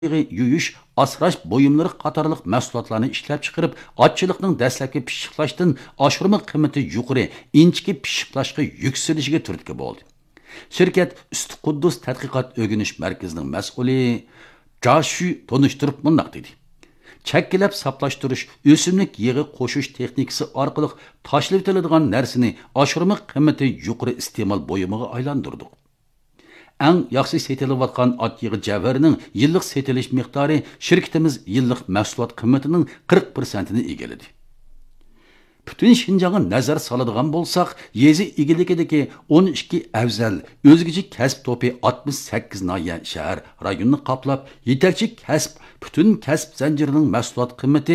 yuyish, asrash buyumlari qatorliq mahsulotlarni ishlab chiqarib, ochchilikning dastlabki pishiqlashdan oshirma qiymati yuqori, inchki pishiqlashga yuksalishiga turtki bo'ldi. Şirket Üstü Quddus Tadqiqot O'rganish Markazining mas'uli Jashu tonishtirib mundaq dedi. Çəkkilab saplashtirish, o'simlik yig'i qo'shish texnikasi orqali tashlab etiladigan narsani oshirma qiymati yuqori iste'mol buyumiga aylantirdik. Eng yaxshi setilayotgan ot yig'i javharining yillik setilish miqdori shirkatimiz yillik mahsulot qiymatining 40%ni egalladi. Bütün Şinjan'a nazar saladigan bo'lsak, yezi egiligidagi 12 afzal o'zgacha kasb to'pi 68 noya shahar rayonni qoplab, yetakchi kasb bütün kasb zanjirining mahsulot qiymati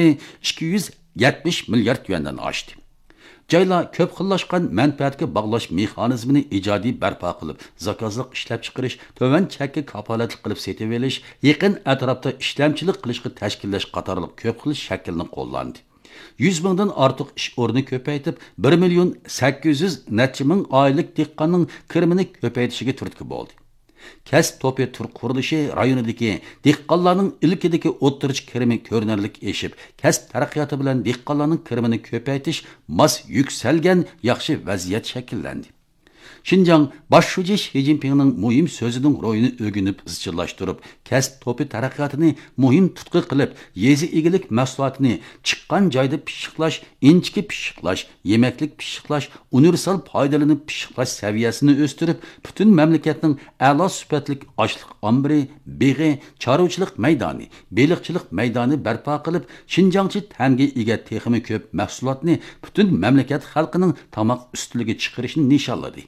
270 milliard yuandan oshdi. Joylar ko'p xillashgan manfaatga bog'lash mexanizmini ijodiy barpo qilib, zakazliq ishlab chiqarish, to'van chakka kafolatlik qilib setib olish, yaqin atrofda ishlamchilik qilishga tashkillash qatorliq ko'p xil shaklni qo'llandi. 100 mingdan ortiq ish o'rni ko'paytib, 1 million 800 necha ming oylik dehqonning kirimini ko'paytishiga turtki bo'ldi. Kasb to'pi tur qurilishi rayonidagi dehqonlarning ilkidagi o'ttirich kirimi ko'rinarlik eshib, kasb taraqqiyoti bilan dehqonlarning kirimini ko'paytish mos yuksalgan yaxshi vaziyat shakllandi. Şinjan baş şuji Xi Jinping'nin muhim sözünün royunu ögünüp izchillashtirib, kasb to'pi taraqqiyotini muhim tutqi qilib, yezi egilik mahsulotini chiqqan joyda pishiqlash, inchki pishiqlash, yemeklik pishiqlash, universal foydalanib pishiqlash saviyasini o'stirib, butun mamlakatning a'lo sifatli ochliq ombiri, beg'i, chorvachilik maydoni, beliqchilik maydoni barpo qilib, Şinjanchi ta'mga ega texmi ko'p mahsulotni butun mamlakat xalqining tamoq ustiliga chiqarishni nishonladi.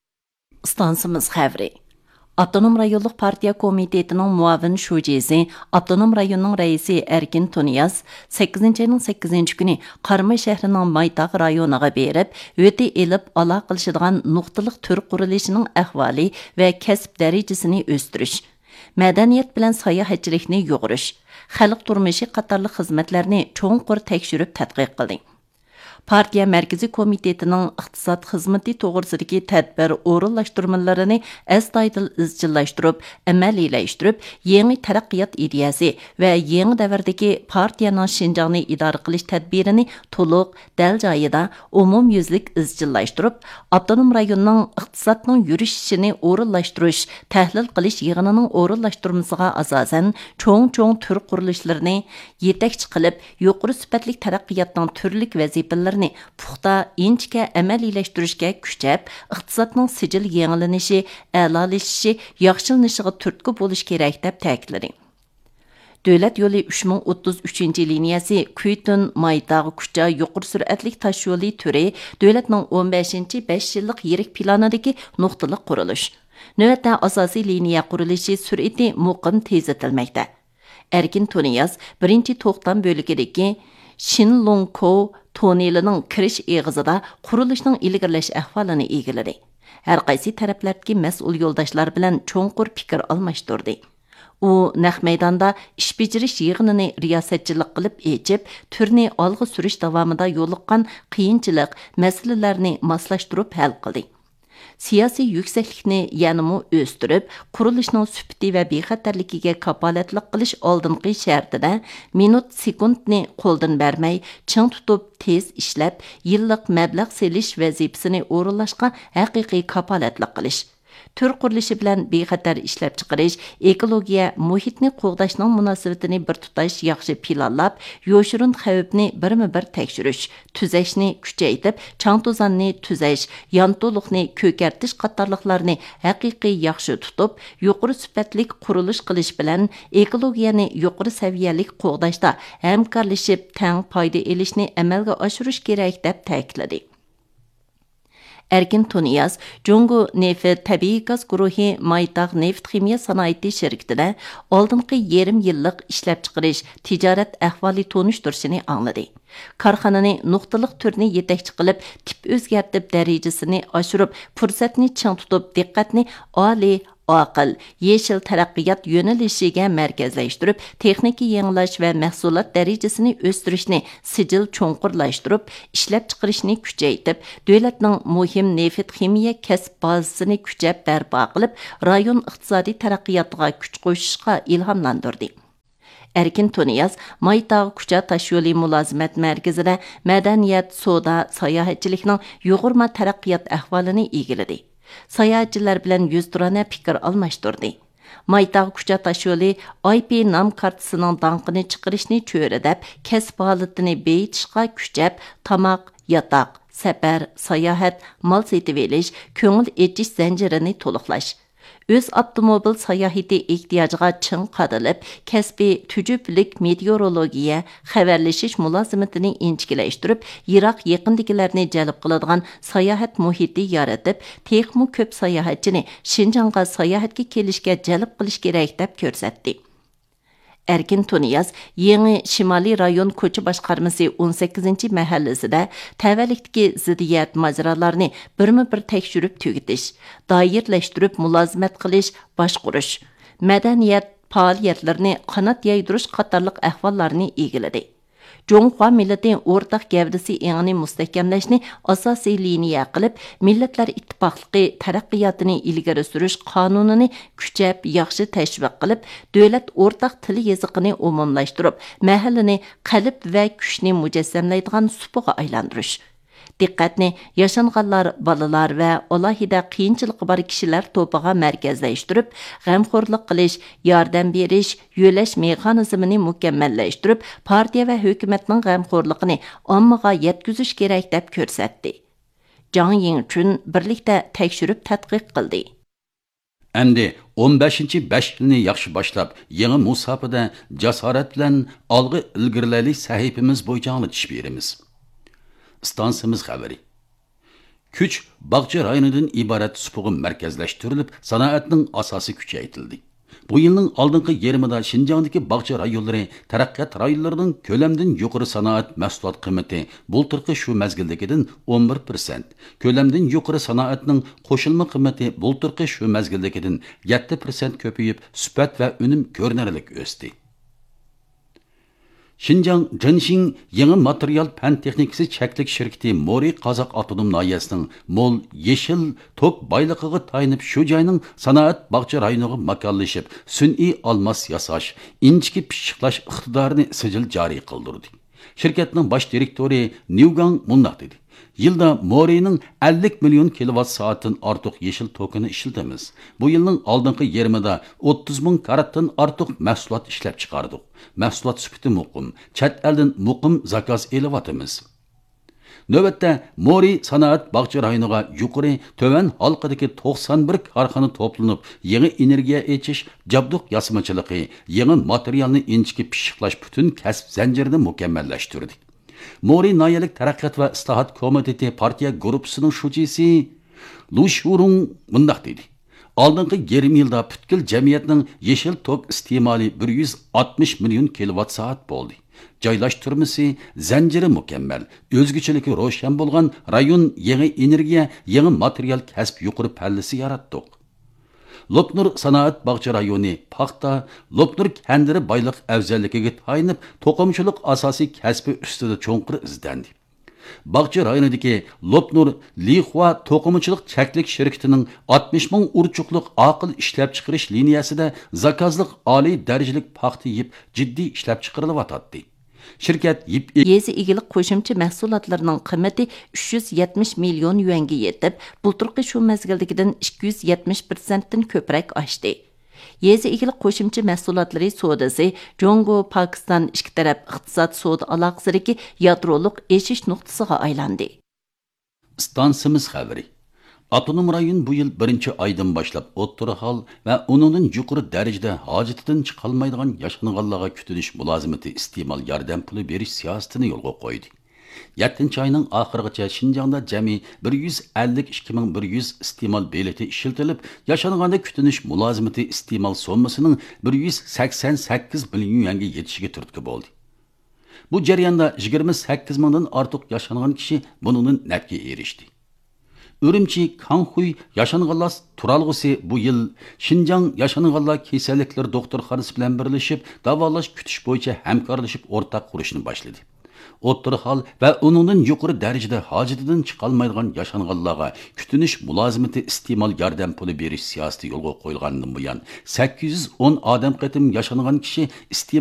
Stansımız xəvri. Abdunum rayonluq partiya komitetinin muavin şujesi, Abdunum rayonunun reisi Erkin Tuniyaz, 8. ayının 8. günü Qarmay şəhrinin Maytaq rayonuğa berib, öte elib ala qilishadigan nuqtaliq tür qurilishinin əhvali və kəsb dərəcəsini östürüş, mədəniyyət bilən sayahatçilikni yoğuruş, xalq turmushi qatarlıq xizmətlərini çoğunqur təkşürüb tədqiq qildi. Partiya Mərkəzi Komitetinin iqtisad xizmeti toğrısındakı tədbir orunlaşdırmalarını əstaydil izchillashtirib, əməliləşdirib, yeni taraqqiyat ideyası və yeni davrdagi partiyanın Şinjanni idara qilish tədbirini to'liq, dəl joyida, umumyuzlik izchillashtirib, Abdunum rayonunun iqtisadning yurishishini orunlashtirish, tahlil qilish yig'inining orunlashtirmasiga asosan cho'ng tur qurilishlarni yetakchi qilib, yuqori sifatli taraqqiyotning turlik vazifalarni puxta inchga amaliyləşdirishga kuchab, iqtisodning sijil yangilanishi, a'lolashishi, yaxshilanishiga turtki bo'lish kerak deb ta'kidladi. Davlat yo'li 3033 liniyasi Kuytun Maytaq Kucha yuqori sur'atli tosh yo'li turi davlatning 15-5 yillik yirik planidagi nuqtaliq qurilish. Navbatda asosiy liniya qurilishi sur'ati muqim tezitilmoqda. Erkin Tuniyaz birinchi to'xtam bo'lagidagi Shinlongko tonelining kirish eg'izida qurilishning ilgirlash ahvolini egiladi. Har qaysi taraflardagi mas'ul yo'ldoshlar bilan cho'nqur fikr almashtirdi. U naq maydonda ish bajarish yig'inini riyosatchilik qilib echib, turni olg'a surish davomida yo'liqqan qiyinchilik masalalarni moslashtirib hal qildi. Siyosiy yuksaklikni yanımı o'stirib, qurilishning sifati va bexatarligiga kapolatlik qilish oldingi shartida minut sekundni qo'ldan bermay, ching tutib tez ishlab, yillik mablag' selish vazifasini o'rinlashga haqiqiy kapolatlik qilish. Tür qurilishi bilan bexatar ishlab chiqarish, ekologiya, muhitni qo'g'dashning munosabatini bir tutash yaxshi planlab, yo'shirun xavfni birma-bir tekshirish, tuzashni kuchaytirib, chang-to'zonni tuzash, yantoliqni ko'kartish qatorliqlarni haqiqiy yaxshi tutib, yuqori sifatli qurilish qilish bilan ekologiyani yuqori saviyalik qo'g'dashda hamkorlashib, tang foyda olishni amalga oshirish kerak deb ta'kidladi. Erkin Tuniyaz, Jungo Neft Tabiiy gaz guruhi Maytaq Neft Ximiya sanoati şirkatida oldingi yarim yillik ishlab chiqarish, tijorat ahvoli tonishtirishini angladi. Korxonani nuqtaliq turni yetakchi qilib, tip o'zgartib darajasini oshirib, fursatni ching tutib, diqqatni oliy aql, yeşil taraqqiyot yo'nalishiga markazlashtirib, texnika yangilash va mahsulot darajasini o'stirishni sijil cho'nqurlashtirib, ishlab chiqarishni kuchaytirib, davlatning muhim neft ximiya kasb bazasini kuchab barpo qilib, rayon iqtisodiy taraqqiyotiga kuch qo'shishga ilhomlantirdi. Erkin Tuniyaz, Maytağ Kucha Taşyoli Mulazimat Merkezida madaniyat, soda, sayohatchilikning yuqurma taraqqiyot ahvolini egiladi. Sayohatchilar bilan yuzturana fikr almashtirdi. Maytağ Kucha Taşyoli IP nam kartasining danqini chiqarishni cho'ridab, kasb holatini beyitishga kuchab, tamoq, yotoq, safar, sayohat, mol setib olish, ko'ngil echish zanjirini to'liqlash. Öz avtomobil sayohati ehtiyojiga ching qadilib, kasbiy tujublik meteorologiya, xabarlashish mulozimatini inchikilashtirib, yiroq yaqindagilarni jalb qiladigan sayohat muhiti yaratib, texmu ko'p sayohatchini Shinjongga sayohatga kelishga jalb qilish kerak deb ko'rsatdi. Erkin Tuniyaz, Yeni Shimoliy rayon ko'cha boshqarmasi 18 mahallasida tavallikdagi ziddiyat majralarini birma-bir tekshirib tugitish, doirlashtirib mulozimat qilish, boshqurish, madaniyat faoliyatlarini qanot yaydirish qatorliq ahvollarni egiladi. Jonghua millati o'rtaq gavdasi engini mustahkamlashni asosiy liniya qilib, millatlar ittifoqligi taraqqiyotini ilgari surish qonunini kuchab, yaxshi tashviq qilib, davlat o'rtaq til yoziqini umumlashtirib, mahallini qalb va kuchni mujassamlaydigan supuga aylantirish. Diqqatni yaşanğanlar, balalar va alohida qiyinchiligi bor kishilar to'piga markazlashtirib, g'amxo'rlik qilish, yordam berish, yo'lash mexanizmini mukammallashtirib, partiya va hukumatning g'amxo'rligini ommaga yetkazish kerak deb ko'rsatdi. Zhang Yingchun birlikda tekshirib tadqiq qildi. Endi 15-5 yilni yaxshi boshlab, yangi musofada jasorat bilan olg'i ilgirlalik sahifamiz bo'yicha anglatish beramiz. Stansimiz xabari. Kuch Bag'chi rayonidan iborat supugi markazlashtirilib, sanoatning asosi kuchaytirildi. Bu yilning oldingi yarmida Shinjongdagi Bag'chi rayonlari taraqqiyot rayonlarining ko'lamdan yuqori sanoat mahsulot qiymati bultirqi shu mazgildagidan 11%, ko'lamdan yuqori sanoatning qo'shilma qiymati bultirqi shu mazgildagidan 7% ko'payib, sifat va unum ko'rinarli o'sdi. Şinjan Jinshin yangi material fan texnikasi cheklik shirkati Mori Qozoq avtonom noyasining mol yeshil tok boyligiga tayanib shu joyning sanoat bog'cha rayoniga makonlashib, sun'iy olmos yasash, inchki pishiqlash iqtidorini sijil joriy qildirdi. Shirkatning bosh direktori Newgang mundaq dedi: Yılda Mori'nin 50 milyon kilowatt saatin artıq yeşil tokini işletemiz. Bu yılın aldığınki yarımida 30 bin karattan artıq mahsulat işlep çıkardık. Mahsulat süpütü muqim, chat elden muqim zakaz elevatimiz. Növbette Mori sanoat bog'cha rayoniga yuqori töven halqidagi 91 korxona toplanib, yangi energiya echish, jabduq yasmachiligi, yangi materialni inchki pishiqlash bütün kasb zanjirini mukammallashtirdi. Mori Nayalik Taraqqiyot va Islohot komiteti partiya guruhisining shujisi Lu Shurung mundaq dedi: Oldingi yarim yilda butkul jamiyatning yeshil tok iste'moli 160 million kilowatt soat bo'ldi. Joylashtirmasi zanjiri mukammal, o'zguchiligi ro'shan bo'lgan rayon yangi energiya, yangi material kasb yuqori pallasi yaratdik. Lopnur sanoat bog'cha rayoni paxta, Lopnur kendiri bayliq afzalligiga tayanib, to'qimchilik asosiy kasbi ustida cho'nqir izlandi. Bog'cha rayonidagi Lopnur Lixua to'qimchilik cheklik shirkatining 60 ming urchuqliq aql ishlab chiqarish liniyasida zakazliq oliy darajalik paxta yeb jiddiy ishlab chiqarilyotdi. Shirkat yezi egilik qo'shimcha mahsulotlarning qiymati 370 million yuanga yetib, bulturqi shu mazgildagidan 270% dan ko'proq oshdi. Yezi egilik qo'shimcha mahsulotlari sodasi Jongo Pokiston ikki taraf iqtisod soda aloqasidagi yadroliq eshish nuqtasiga aylandi. Stansimiz xabari. Avtonom rayon bu yil 1-oydan boshlab o'rta hol va uningdan yuqori darajada hojatidan chiqolmaydigan yashanganlarga kutilish mulozimati iste'mol yordam puli berish siyosatini yo'lga qo'ydi. 7-oyning oxirigacha Shinjongda jami 152.100 iste'mol bileti ishlatilib, yashanganda kutilish mulozimati iste'mol sommasining 188 million yuanga yetishiga turtki bo'ldi. Bu jarayonda 28 mingdan ortiq yashangan kishi buningdan nafga erishdi. Ürümçi Kanxuy yaşanğanlar turalğısı bu yıl Şinjan yaşanğanlar kesellikler doktorxanası bilan birleşip davolash kütüş boyunca hamkorlashib o'rtaq qurishni boshladi. O'rta hol va uningdan yuqori darajada hojatidan chiqolmaydigan yashanganlarga kutinish mulozimati iste'mol yordam puli berish siyosati yo'lga qo'yilganidan buyon 810 odam qatim yashangan kishi